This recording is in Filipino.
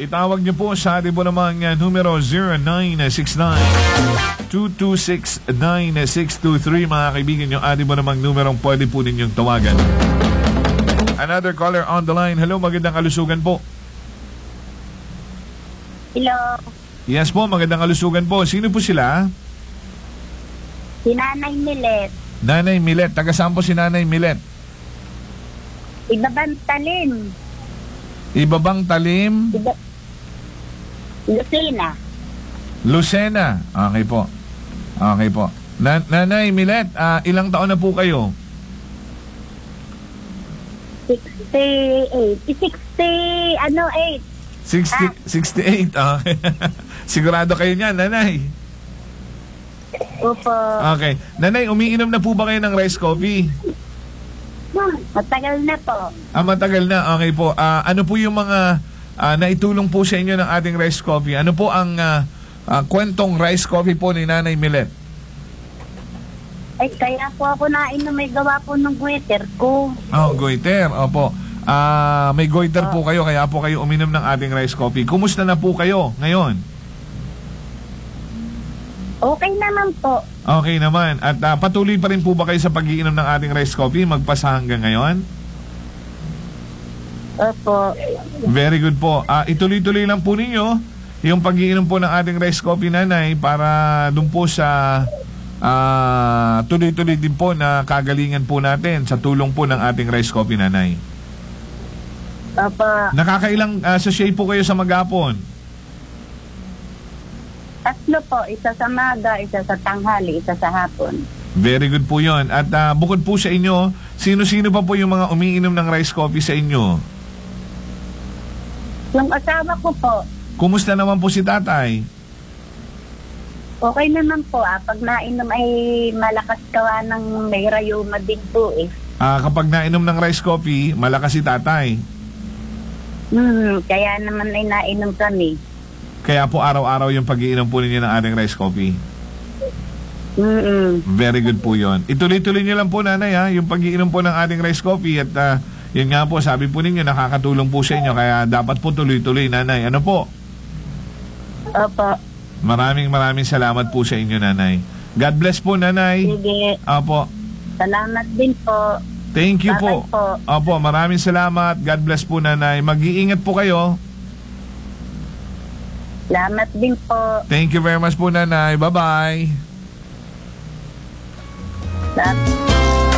Itawag niyo po sa ating po namang numero 0969-226-9623. Mga kaibigan, yung ating po namang numerong pwede po ninyong tawagan. Another caller on the line. Hello, magandang kalusugan po. Hello. Yes po, magandang kalusugan po. Sino po sila? Si Nanay Milet. Nanay Milet. Taga saan po si Nanay Milet? Ibabang Talim. Ibabang Talim? Lucena. Lucena. Okay po. Okay po. Nanay Milet, ilang taon na po kayo? 68. 68. Okay. Sigurado kayo niyan, Nanay? Opo. Okay. Nanay, umiinom na po ba kayo ng rice coffee? Matagal na po. Matagal na. Okay po. Ano po yung mga naitulong po sa inyo ng ating rice coffee? Ano po ang kwentong rice coffee po ni Nanay Milet? Ay, kaya po ako nainom, may gawa po ng goiter ko. Oh, goiter. Opo. May goiter po kayo, kaya po kayo uminom ng ating rice coffee. Kumusta na po kayo ngayon? Okay naman po. Okay naman. At patuloy pa rin po ba kayo sa pag-iinom ng ating rice coffee magpasa hanggang ngayon? Opo. Very good po. Ituloy-tuloy lang po ninyo yung pag-iinom po ng ating rice coffee, Nanay, para dun po sa tuloy-tuloy din po na kagalingan po natin sa tulong po ng ating rice coffee, Nanay. Opo. Nakakailang sachet po kayo sa maghapon? 3 po. Isa sa maga, isa sa tanghali, isa sa hapon. Very good po yun. At bukod po sa inyo, sino-sino pa po yung mga umiinom ng rice coffee sa inyo? Yung asawa ko po. Kumusta naman po si tatay? Okay naman po. Pag nainom ay malakas gawa ng may rayuma din po eh. Kapag nainom ng rice coffee, malakas si tatay. Kaya naman ay nainom kami. Kaya po araw-araw yung pag-iinom po ninyo ng ating rice coffee. Very good po yun. Ituloy-tuloy nyo lang po, Nanay, yung pag-iinom po ng ating rice coffee. At yun nga po, sabi po ninyo, nakakatulong po sa inyo. Kaya dapat po tuloy-tuloy, Nanay. Ano po? Opo. Maraming salamat po sa inyo, Nanay. God bless po, Nanay. Sige. Opo. Salamat din po. Thank you po. Bye-bye po. Opo, maraming salamat. God bless po, Nanay. Mag-iingat po kayo. Salamat din po. Thank you very much po, Nanay. Bye-bye. Salamat.